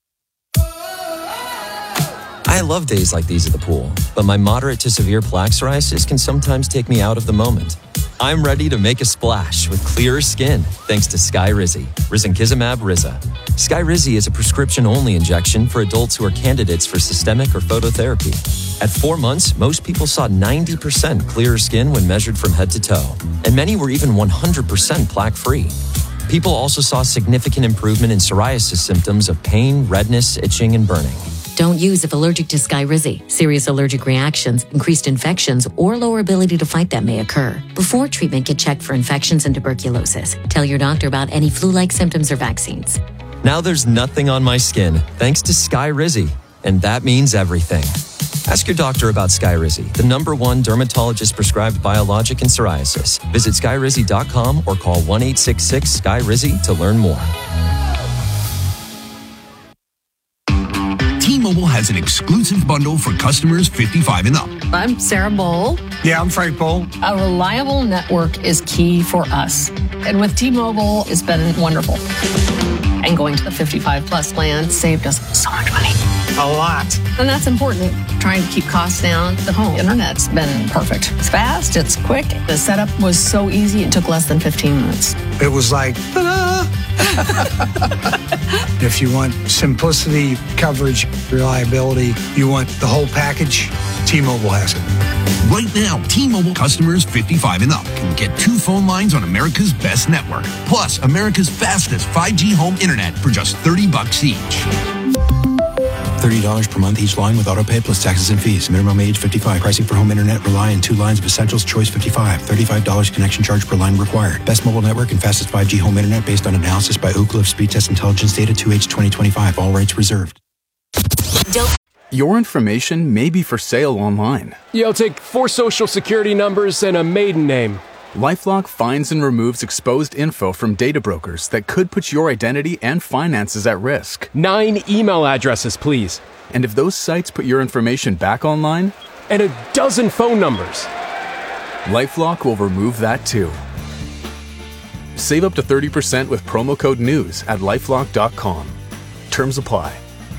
I love days like these at the pool, but my moderate to severe plaque psoriasis can sometimes take me out of the moment. I'm ready to make a splash with clearer skin thanks to Skyrizi, Risankizumab Riza. Skyrizi is a prescription-only injection for adults who are candidates for systemic or phototherapy. At 4 months, most people saw 90% clearer skin when measured from head to toe, and many were even 100% plaque-free. People also saw significant improvement in psoriasis symptoms of pain, redness, itching, and burning. Don't use if allergic to Skyrizi. Serious allergic reactions, increased infections, or lower ability to fight them may occur. Before treatment, get checked for infections and tuberculosis. Tell your doctor about any flu-like symptoms or vaccines. Now there's nothing on my skin thanks to Skyrizi, and that means everything. Ask your doctor about Skyrizi, the #1 dermatologist-prescribed biologic in psoriasis. Visit Skyrizi.com or call 1-866-SKYRIZI to learn more. T-Mobile has an exclusive bundle for customers 55 and up. I'm Sarah Bowl. Yeah, I'm Frank Bowl. A reliable network is key for us. And with T-Mobile, it's been wonderful. And going to the 55 plus plan saved us so much money. A lot. And that's important. Trying to keep costs down. The home internet's been perfect. It's fast, it's quick. The setup was so easy, it took less than 15 minutes. It was like, ta-da! If you want simplicity, coverage, reliability, you want the whole package, T-Mobile has it. Right now, T-Mobile customers 55 and up can get 2 phone lines on America's best network, plus America's fastest 5G home internet for just $30 each. $30 per month each line with autopay plus taxes and fees. Minimum age 55. Pricing for home internet rely on 2 lines of Essentials Choice 55. $35 connection charge per line required. Best mobile network and fastest 5G home internet based on analysis by Ookla of Speed Test Intelligence data 2H 2025. All rights reserved. Your information may be for sale online. Yeah, I'll take 4 social security numbers and a maiden name. LifeLock finds and removes exposed info from data brokers that could put your identity and finances at risk. 9 email addresses, please. And if those sites put your information back online? And a dozen phone numbers. LifeLock will remove that too. Save up to 30% with promo code NEWS at LifeLock.com. Terms apply.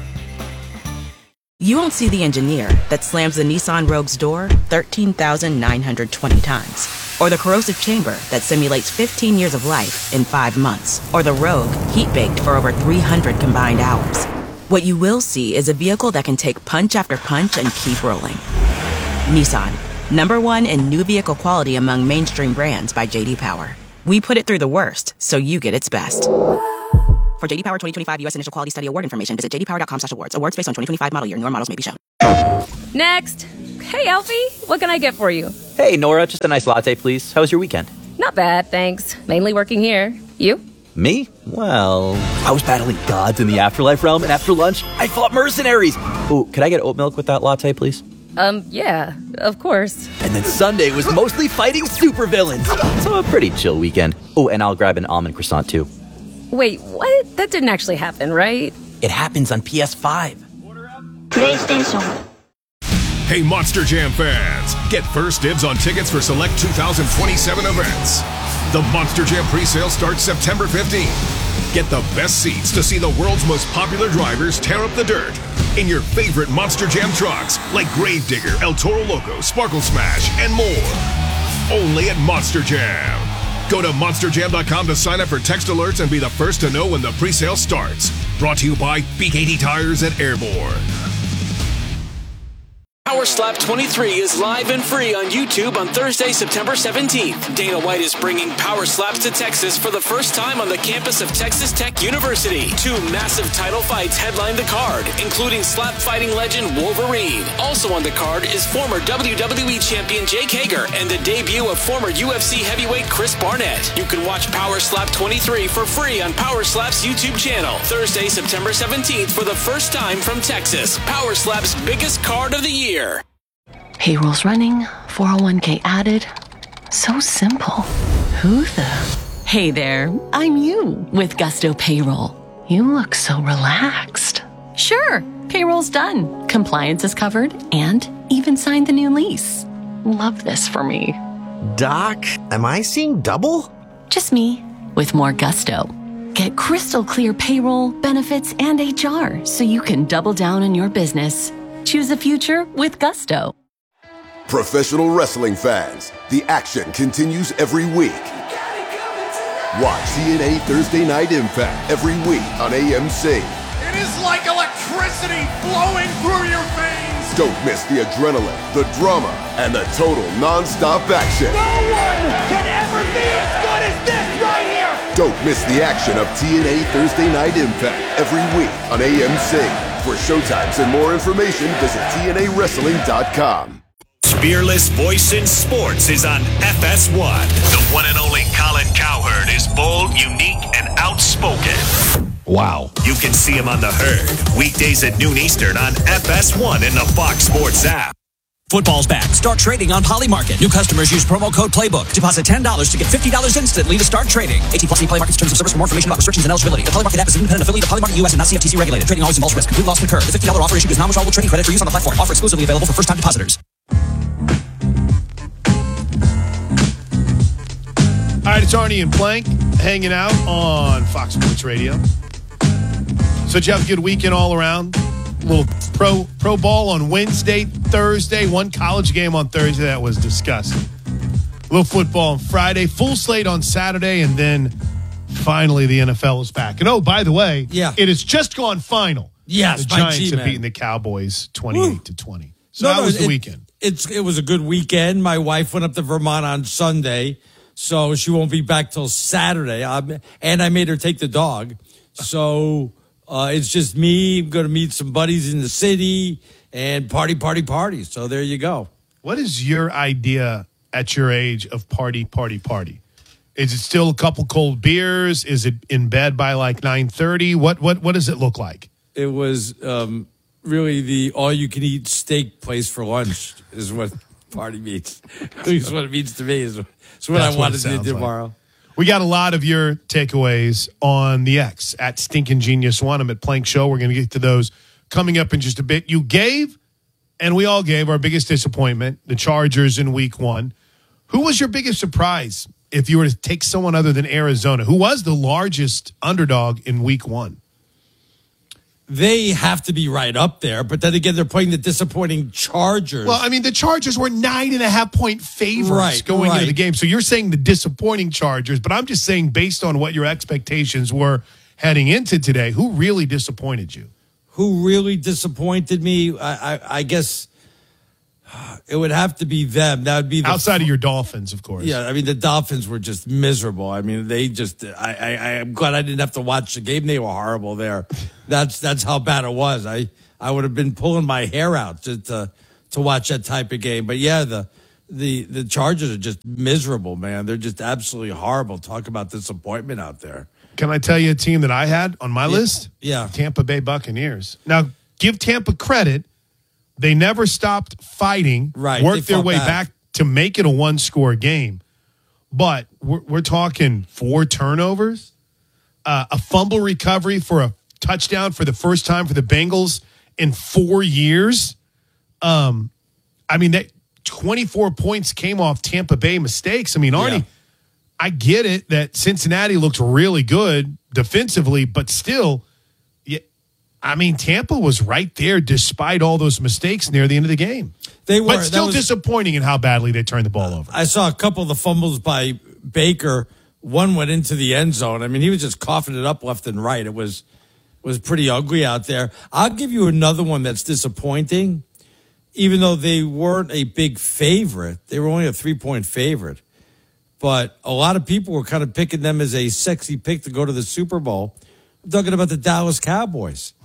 You won't see the engineer that slams the Nissan Rogue's door 13,920 times. Or the corrosive chamber that simulates 15 years of life in 5 months. Or the Rogue heat-baked for over 300 combined hours. What you will see is a vehicle that can take punch after punch and keep rolling. Nissan, #1 in new vehicle quality among mainstream brands by J.D. Power. We put it through the worst, so you get its best. For J.D. Power 2025 U.S. Initial Quality Study Award information, visit jdpower.com/awards. Awards based on 2025 model year. Newer models may be shown. Next. Hey, Alfie. What can I get for you? Hey, Nora. Just a nice latte, please. How was your weekend? Not bad, thanks. Mainly working here. You? Me? Well, I was battling gods in the afterlife realm, and after lunch, I fought mercenaries. Ooh, could I get oat milk with that latte, please? Yeah, of course. And then Sunday was mostly fighting supervillains. So a pretty chill weekend. Oh, and I'll grab an almond croissant, too. Wait, what? That didn't actually happen, right? It happens on PS5. PlayStation. Hey, Monster Jam fans, get first dibs on tickets for select 2027 events. The Monster Jam presale starts September 15th. Get the best seats to see the world's most popular drivers tear up the dirt in your favorite Monster Jam trucks like Gravedigger, El Toro Loco, Sparkle Smash, and more. Only at Monster Jam. Go to monsterjam.com to sign up for text alerts and be the first to know when the presale starts. Brought to you by B80 Tires at Airborne. Power Slap 23 is live and free on YouTube on Thursday, September 17th. Dana White is bringing Power Slaps to Texas for the first time on the campus of Texas Tech University. 2 massive title fights headline the card, including slap fighting legend Wolverine. Also on the card is former WWE champion Jake Hager and the debut of former UFC heavyweight Chris Barnett. You can watch Power Slap 23 for free on Power Slap's YouTube channel. Thursday, September 17th for the first time from Texas. Power Slap's biggest card of the year. Payroll's running, 401k added. So simple. Who the? Hey there, I'm you with Gusto Payroll. You look so relaxed. Sure, payroll's done. Compliance is covered and even signed the new lease. Love this for me. Doc, am I seeing double? Just me with more gusto. Get crystal clear payroll, benefits, and HR so you can double down on your business. Choose a future with Gusto. Professional wrestling fans, the action continues every week. Watch TNA Thursday Night Impact every week on AMC. It is like electricity flowing through your veins. Don't miss the adrenaline, the drama, and the total non-stop action. No one can ever be as good as this right here. Don't miss the action of TNA Thursday Night Impact every week on AMC. For showtimes and more information, visit TNAWrestling.com. Fearless voice in sports is on FS1. The one and only Colin Cowherd is bold, unique, and outspoken. Wow. You can see him on The Herd, weekdays at noon Eastern on FS1 in the Fox Sports app. Football's back. Start trading on Polymarket. New customers use promo code PLAYBOOK. Deposit $10 to get $50 instantly to start trading. 18+ see Polymarket's terms of service for more information about restrictions and eligibility. The Polymarket app is an independent affiliate of Polymarket US and not CFTC regulated. Trading always involves risk. Complete loss can occur. The $50 offer issued is non-withdrawable trading credit for use on the platform. Offer exclusively available for first-time depositors. All right, it's Arnie and Plank hanging out on Fox Sports Radio. So did you have a good weekend all around? A little pro ball on Wednesday, Thursday, one college game on Thursday that was disgusting. A little football on Friday, full slate on Saturday, and then finally the NFL is back. And oh, by the way, it has just gone final. Yes, the Giants have beaten the Cowboys 28-20. So that was the weekend. It was a good weekend. My wife went up to Vermont on Sunday, so she won't be back till Saturday. And I made her take the dog. So it's just me. I'm going to meet some buddies in the city and party. So there you go. What is your idea at your age of party? Is it still a couple cold beers? Is it in bed by like 9:30? What does it look like? It was really the all-you-can-eat steak place for lunch is what party means. At least what it means to me is what I wanted to do tomorrow. Like. We got a lot of your takeaways on the X at Stinkin' Genius One. I'm at Plank Show. We're going to get to those coming up in just a bit. You gave, and we all gave, our biggest disappointment, the Chargers in week 1. Who was your biggest surprise if you were to take someone other than Arizona? Who was the largest underdog in week 1? They have to be right up there, but then again, they're playing the disappointing Chargers. Well, I mean, the Chargers were 9.5-point favorites going into the game. So you're saying the disappointing Chargers, but I'm just saying based on what your expectations were heading into today, who really disappointed you? who really disappointed me, I guess it would have to be them. That would be outside of your Dolphins, of course. Yeah, I mean, the Dolphins were just miserable. I mean, they just. I'm glad I didn't have to watch the game. They were horrible there. That's how bad it was. I would have been pulling my hair out to watch that type of game. But yeah, the Chargers are just miserable, man. They're just absolutely horrible. Talk about disappointment out there. Can I tell you a team that I had on my list? Yeah. Tampa Bay Buccaneers. Now, give Tampa credit. They never stopped fighting, worked their way back to make it a one-score game. But we're talking 4 turnovers, a fumble recovery for a touchdown for the first time for the Bengals in 4 years. I mean, that 24 points came off Tampa Bay mistakes. I mean, Arnie, I get it that Cincinnati looked really good defensively, but still, I mean, Tampa was right there despite all those mistakes near the end of the game. They were. But still disappointing in how badly they turned the ball over. I saw a couple of the fumbles by Baker. One went into the end zone. I mean, he was just coughing it up left and right. It was pretty ugly out there. I'll give you another one that's disappointing. Even though they weren't a big favorite, they were only a 3-point favorite. But a lot of people were kind of picking them as a sexy pick to go to the Super Bowl. I'm talking about the Dallas Cowboys.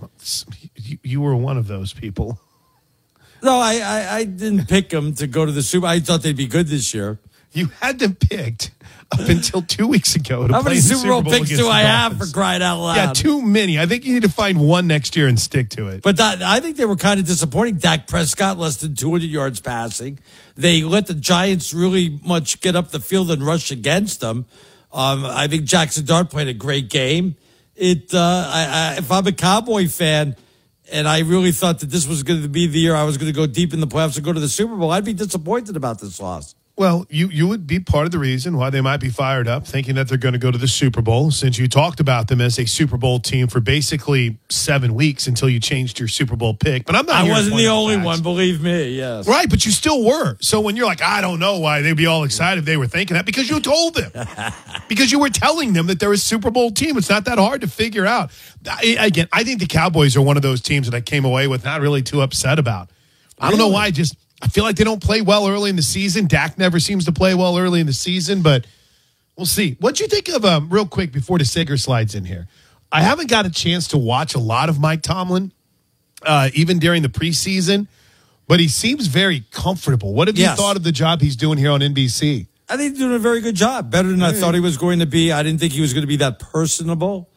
You were one of those people. No, I didn't pick them to go to the Super Bowl. I thought they'd be good this year. You had them picked up until 2 weeks ago. How many Super Bowl picks do I have, for crying out loud? Yeah, too many. I think you need to find one next year and stick to it. But I think they were kind of disappointing. Dak Prescott, less than 200 yards passing. They let the Giants really much get up the field and rush against them. I think Jackson Dart played a great game. If I'm a Cowboy fan and I really thought that this was going to be the year I was going to go deep in the playoffs and go to the Super Bowl, I'd be disappointed about this loss. Well, you would be part of the reason why they might be fired up, thinking that they're going to go to the Super Bowl, since you talked about them as a Super Bowl team for basically 7 weeks until you changed your Super Bowl pick. But I'm not. I wasn't the only one, believe me. Yes, right. But you still were. So when you're like, I don't know why they'd be all excited, they were thinking that because you told them, because you were telling them that they're a Super Bowl team. It's not that hard to figure out. Again, I think the Cowboys are one of those teams that I came away with not really too upset about. I don't know why. I feel like they don't play well early in the season. Dak never seems to play well early in the season, but we'll see. What'd you think of, real quick before the Sager slides in here? I haven't got a chance to watch a lot of Mike Tomlin, even during the preseason, but he seems very comfortable. What have you thought of the job he's doing here on NBC? I think he's doing a very good job, better than I thought he was going to be. I didn't think he was going to be that personable,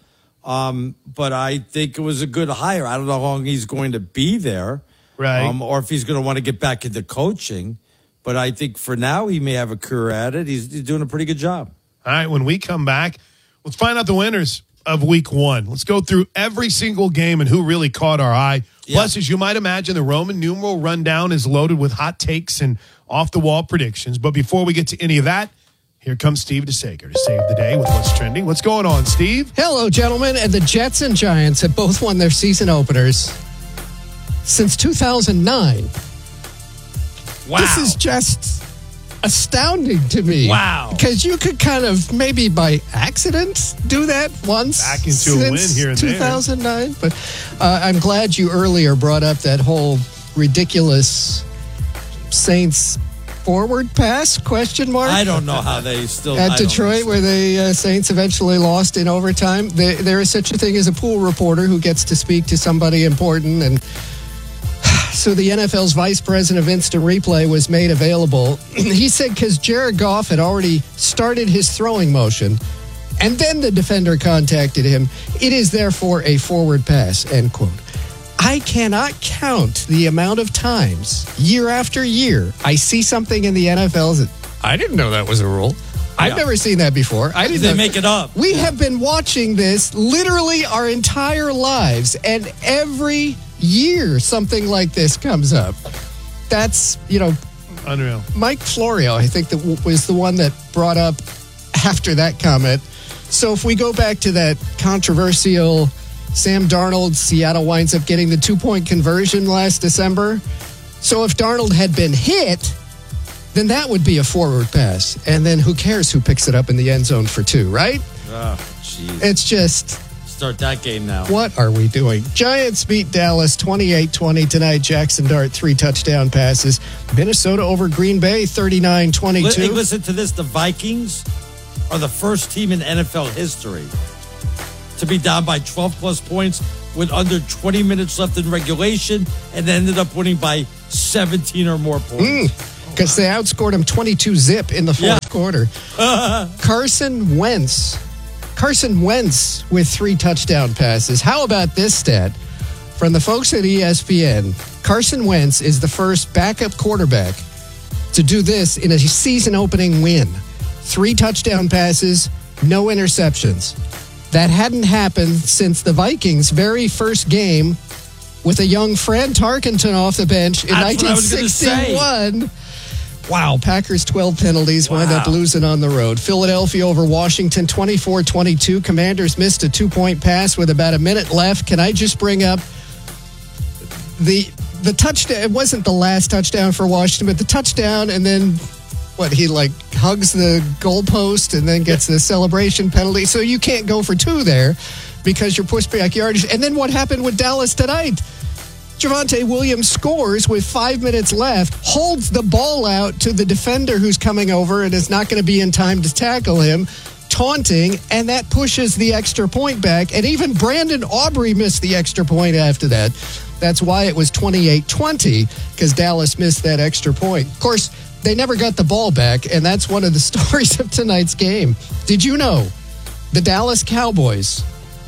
but I think it was a good hire. I don't know how long he's going to be there. Right. Or if he's going to want to get back into coaching. But I think for now he may have a career at it. He's doing a pretty good job. All right, when we come back, let's find out the winners of week 1. Let's go through every single game and who really caught our eye. Yeah. Plus, as you might imagine, the Roman numeral rundown is loaded with hot takes and off-the-wall predictions. But before we get to any of that, here comes Steve DeSager to save the day with what's trending. What's going on, Steve? Hello, gentlemen. And the Jets and Giants have both won their season openers since 2009. Wow. This is just astounding to me. Wow. Because you could kind of maybe by accident do that once. Back into a win here and 2009. But I'm glad you earlier brought up that whole ridiculous Saints forward pass question mark. I don't know how they still at Detroit, where the Saints eventually lost in overtime. There is such a thing as a pool reporter who gets to speak to somebody important, and so the NFL's vice president of instant replay was made available. He said because Jared Goff had already started his throwing motion, and then the defender contacted him, it is therefore a forward pass, end quote. I cannot count the amount of times, year after year, I see something in the NFL that I didn't know that was a rule. I've never seen that before. They make it up. We have been watching this literally our entire lives, and every year something like this comes up. That's, unreal. Mike Florio, I think, that was the one that brought up after that comment. So if we go back to that controversial Sam Darnold, Seattle winds up getting the 2-point conversion last December. So if Darnold had been hit, then that would be a forward pass. And then who cares who picks it up in the end zone for 2, right? Oh, jeez. It's just start that game now. What are we doing? Giants beat Dallas 28-20 tonight. Jackson Dart, 3 touchdown passes. Minnesota over Green Bay 39-22. Listen to this. The Vikings are the first team in NFL history to be down by 12-plus points with under 20 minutes left in regulation and ended up winning by 17 or more points. Because they outscored them 22-zip in the fourth quarter. Carson Wentz with 3 touchdown passes. How about this stat from the folks at ESPN? Carson Wentz is the first backup quarterback to do this in a season-opening win. 3 touchdown passes, no interceptions. That hadn't happened since the Vikings' very first game with a young Fran Tarkenton off the bench in 1961. Wow, Packers 12 penalties, wind up losing on the road. Philadelphia over Washington 24-22. Commanders missed a 2-point pass with about a minute left. Can I just bring up the touchdown? It wasn't the last touchdown for Washington, but the touchdown, and then he hugs the goalpost and then gets the celebration penalty. So you can't go for 2 there because you're pushed back yardage. And then what happened with Dallas tonight? Javonte Williams scores with 5 minutes left, holds the ball out to the defender who's coming over and is not going to be in time to tackle him, taunting, and that pushes the extra point back. And even Brandon Aubrey missed the extra point after that. That's why it was 28-20, because Dallas missed that extra point. Of course, they never got the ball back, and that's one of the stories of tonight's game. Did you know the Dallas Cowboys,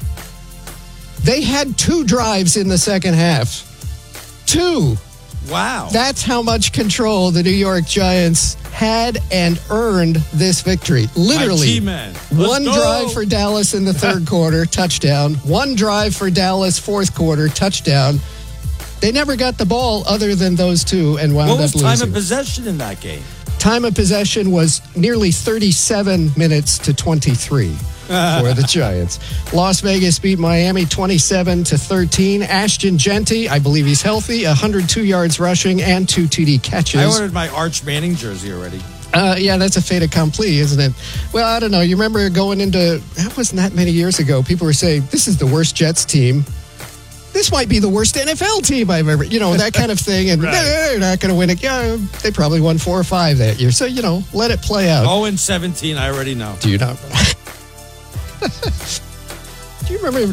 they had 2 drives in the second half? 2. Wow. That's how much control the New York Giants had and earned this victory. Literally, one drive for Dallas in the third quarter, touchdown. 1 drive for Dallas, fourth quarter, touchdown. They never got the ball other than those 2 and wound up losing. What was time of possession in that game? Time of possession was nearly 37 minutes to 23 for the Giants. Las Vegas beat Miami 27-13. Ashton Genty, I believe he's healthy, 102 yards rushing and 2 TD catches. I ordered my Arch Manning jersey already. Yeah, that's a fait accompli, isn't it? Well, I don't know. You remember going into, that wasn't that many years ago, people were saying, this is the worst Jets team. This might be the worst NFL team I've ever, that kind of thing. And they're not going to win it. Yeah, they probably won 4 or 5 that year. So, let it play out. 0-17, I already know. Do you not? Do you remember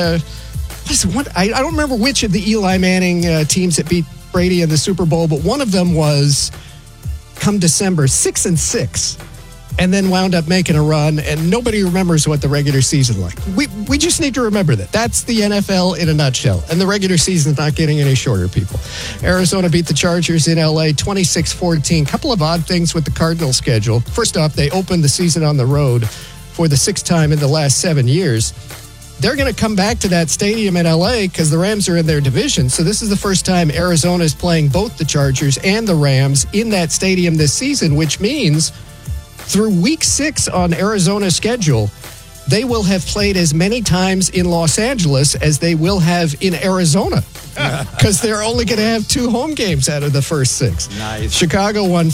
I don't remember which of the Eli Manning teams that beat Brady in the Super Bowl, but one of them was, come December, 6-6. And then wound up making a run, and nobody remembers what the regular season like. We just need to remember that. That's the NFL in a nutshell. And the regular season's not getting any shorter, people. Arizona beat the Chargers in L.A. 26-14. Couple of odd things with the Cardinals schedule. First off, they opened the season on the road for the 6th time in the last 7 years. They're going to come back to that stadium in L.A. because the Rams are in their division. So this is the first time Arizona is playing both the Chargers and the Rams in that stadium this season, which means through week 6 on Arizona's schedule, they will have played as many times in Los Angeles as they will have in Arizona because they're only going to have 2 home games out of the first 6. Nice. Chicago won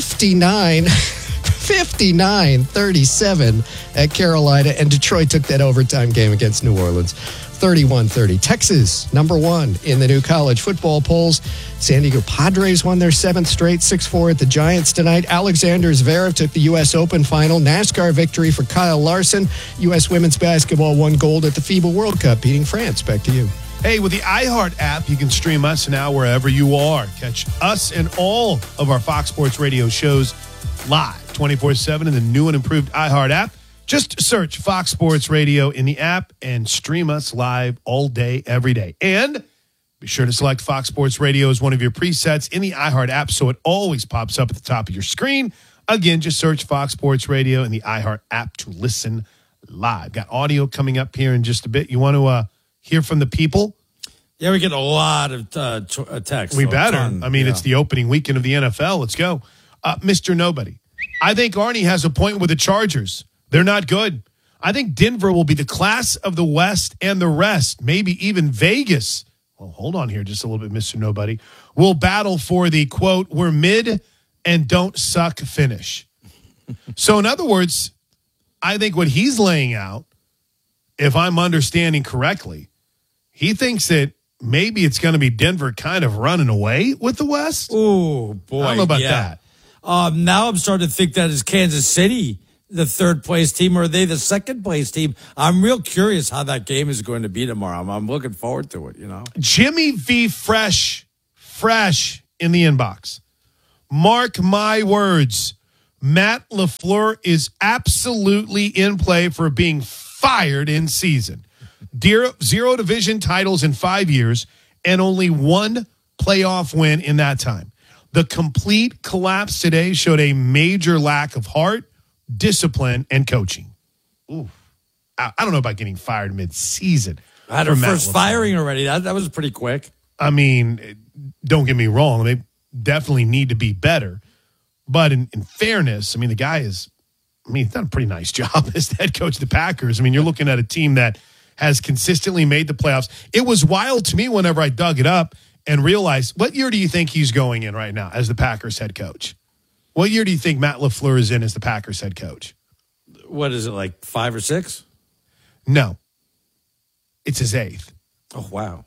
59-37 at Carolina, and Detroit took that overtime game against New Orleans. 31-30. Texas, number 1 in the new college football polls. San Diego Padres won their 7th straight, 6-4 at the Giants tonight. Alexander Zverev took the U.S. Open final. NASCAR victory for Kyle Larson. U.S. women's basketball won gold at the FIBA World Cup, beating France. Back to you. Hey, with the iHeart app, you can stream us now wherever you are. Catch us and all of our Fox Sports Radio shows live 24/7 in the new and improved iHeart app. Just search Fox Sports Radio in the app and stream us live all day, every day. And be sure to select Fox Sports Radio as one of your presets in the iHeart app so it always pops up at the top of your screen. Again, just search Fox Sports Radio in the iHeart app to listen live. Got audio coming up here in just a bit. You want to hear from the people? Yeah, we get a lot of texts. We better. It's the opening weekend of the NFL. Let's go. Mr. Nobody. I think Arnie has a point with the Chargers. They're not good. I think Denver will be the class of the West, and the rest, maybe even Vegas. Well, hold on here just a little bit, Mr. Nobody. Will battle for the, quote, we're mid and don't suck finish. So, in other words, I think what he's laying out if I'm understanding correctly, he thinks that maybe it's going to be Denver kind of running away with the West. Oh, boy. I don't know about that. Now I'm starting to think that is Kansas City the third place team, or are they the second place team? I'm real curious how that game is going to be tomorrow. I'm looking forward to it, Jimmy V. Fresh in the inbox. Mark my words. Matt LaFleur is absolutely in play for being fired in season. 0 division titles in 5 years and only 1 playoff win in that time. The complete collapse today showed a major lack of heart, discipline, and coaching. Ooh, I don't know about getting fired mid-season. I had her first firing already. That was pretty quick. I mean, don't get me wrong. They definitely need to be better. But in fairness, I mean, the guy he's done a pretty nice job as head coach of the Packers. I mean, you're looking at a team that has consistently made the playoffs. It was wild to me whenever I dug it up and realized, what year do you think he's going in right now as the Packers head coach? What year do you think Matt LaFleur is in as the Packers head coach? What is it, like 5 or 6? No. It's his 8th. Oh, wow.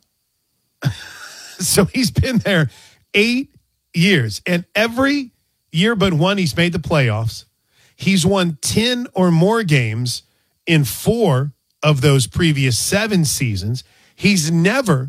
So he's been there 8 years. And every year but one, he's made the playoffs. He's won 10 or more games in 4 of those previous 7 seasons. He's never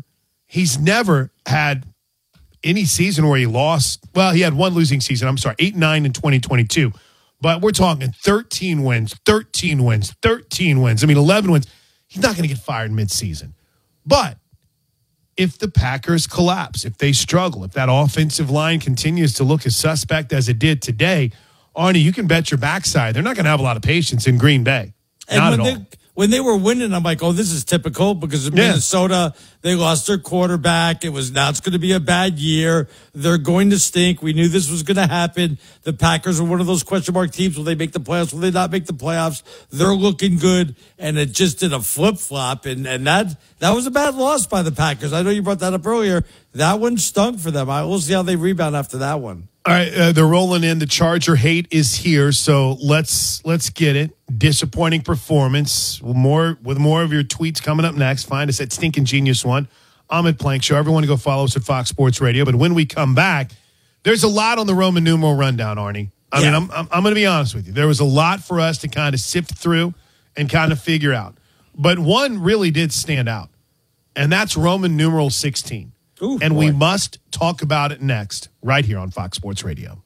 had any season where he lost. Well, he had one losing season. 8-9 in 2022. But we're talking 13 wins. I mean, 11 wins. He's not going to get fired midseason. But if the Packers collapse, if they struggle, if that offensive line continues to look as suspect as it did today, Arnie, you can bet your backside they're not going to have a lot of patience in Green Bay. Not at all. When they were winning, I'm like, oh, this is typical because Minnesota, they lost their quarterback. It's going to be a bad year. They're going to stink. We knew this was going to happen. The Packers were one of those question mark teams. Will they make the playoffs? Will they not make the playoffs? They're looking good. And it just did a flip-flop. And that was a bad loss by the Packers. I know you brought that up earlier. That one stung for them. We'll see how they rebound after that one. All right, they're rolling in. The Charger hate is here, so let's get it. Disappointing performance. With more of your tweets coming up next. Find us at Stinkin' Genius One. I'm at Plank Show. Everyone go follow us at Fox Sports Radio. But when we come back, there's a lot on the Roman numeral rundown, Arnie. I mean, I'm going to be honest with you. There was a lot for us to kind of sift through and kind of figure out. But one really did stand out, and that's Roman numeral 16. Ooh, and we must talk about it next, right here on Fox Sports Radio.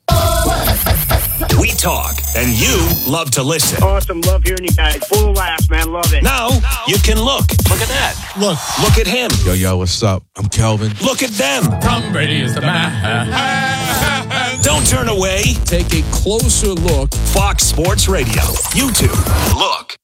We talk, and you love to listen. Awesome. Love hearing you guys. Full of laughs, man. Love it. Now you can look. Look at that. Look at him. Yo, what's up? I'm Kelvin. Look at them. Tom Brady is the man. Don't turn away. Take a closer look. Fox Sports Radio. YouTube. Look.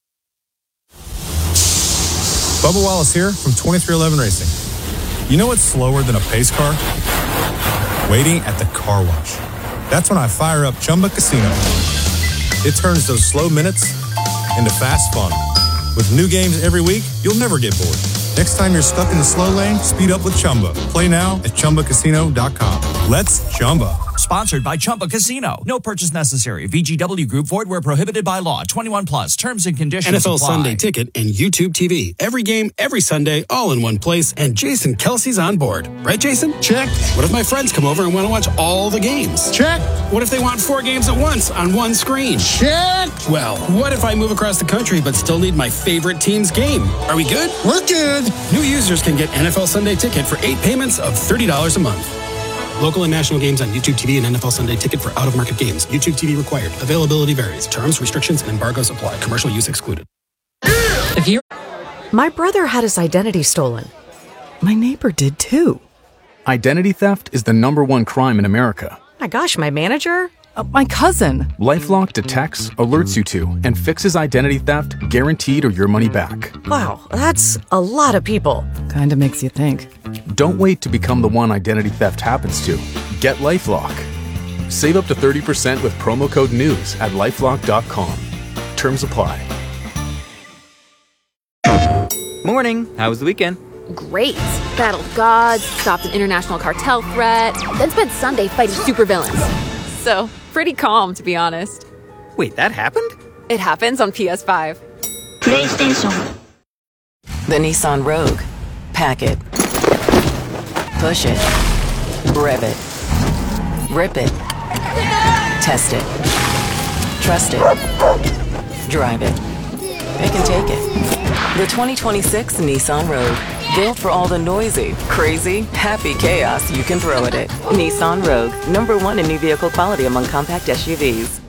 Bubba Wallace here from 2311 Racing. You know what's slower than a pace car? Waiting at the car wash. That's when I fire up Chumba Casino. It turns those slow minutes into fast fun. With new games every week, you'll never get bored. Next time you're stuck in the slow lane, speed up with Chumba. Play now at ChumbaCasino.com. Let's Chumba. Sponsored by Chumba Casino. No purchase necessary. VGW Group. Void where prohibited by law. 21 plus. Terms and conditions NFL apply. Sunday Ticket and YouTube TV. Every game, every Sunday, all in one place. And Jason Kelsey's on board. Right, Jason? Check. What if my friends come over and want to watch all the games? Check. What if they want 4 games at once on one screen? Check. Well, what if I move across the country but still need my favorite team's game? Are we good? We're good. New users can get NFL Sunday Ticket for 8 payments of $30 a month. Local and national games on YouTube TV and NFL Sunday Ticket for out-of-market games. YouTube TV required. Availability varies. Terms, restrictions, and embargoes apply. Commercial use excluded. My brother had his identity stolen. My neighbor did too. Identity theft is the #1 crime in America. My gosh, my manager? My cousin. LifeLock detects, alerts you to, and fixes identity theft guaranteed or your money back. Wow, that's a lot of people. Kinda makes you think. Don't wait to become the one identity theft happens to. Get LifeLock. Save up to 30% with promo code NEWS at LifeLock.com. Terms apply. Morning. How was the weekend? Great. Battled gods, stopped an international cartel threat, then spent Sunday fighting supervillains. So, pretty calm, to be honest. Wait, that happened? It happens on PS5. PlayStation The Nissan Rogue. Pack it. Push it. Rev it. Rip it. Test it. Trust it. Drive it. It can take it. The 2026 Nissan Rogue. Built for all the noisy, crazy, happy chaos you can throw at it. Nissan Rogue. #1 in new vehicle quality among compact SUVs.